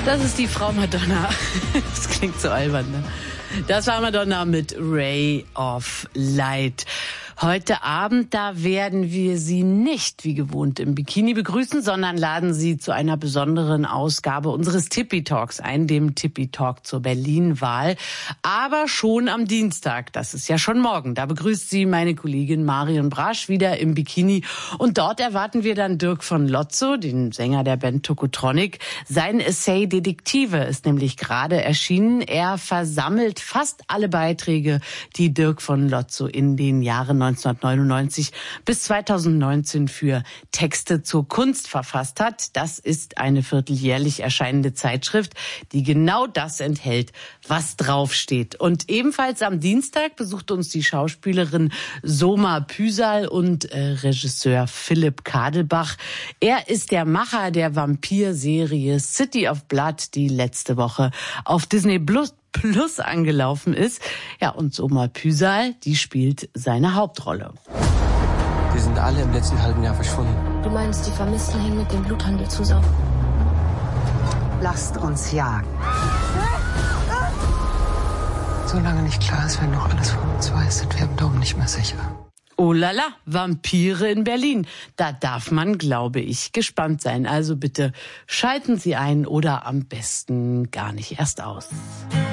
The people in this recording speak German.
Das ist die Frau Madonna. Das klingt so albern, ne? Das war Madonna mit Ray of Light. Heute Abend, da werden wir Sie nicht wie gewohnt im Bikini begrüßen, sondern laden Sie zu einer besonderen Ausgabe unseres Tippi Talks ein, dem Tippi Talk zur Berlin-Wahl. Aber schon am Dienstag, das ist ja schon morgen, da begrüßt Sie meine Kollegin Marion Brasch wieder im Bikini. Und dort erwarten wir dann Dirk von Lotzo, den Sänger der Band Tokotronic. Sein Essay Detektive ist nämlich gerade erschienen. Er versammelt fast alle Beiträge, die Dirk von Lotzo in den Jahren 1999 bis 2019 für Texte zur Kunst verfasst hat. Das ist eine vierteljährlich erscheinende Zeitschrift, die genau das enthält, was draufsteht. Und ebenfalls am Dienstag besucht uns die Schauspielerin Soma Püsal und Regisseur Philipp Kadelbach. Er ist der Macher der Vampir-Serie City of Blood, die letzte Woche auf Disney Plus angelaufen ist. Ja, und Soma Püsal, die spielt seine Hauptrolle. Die sind alle im letzten halben Jahr verschwunden. Du meinst, die Vermissten hängen mit dem Bluthandel zusammen? Lasst uns jagen. Solange nicht klar ist, wer noch alles von uns weiß, sind wir im Dom nicht mehr sicher. Oh la la, Vampire in Berlin. Da darf man, glaube ich, gespannt sein. Also bitte schalten Sie ein oder am besten gar nicht erst aus.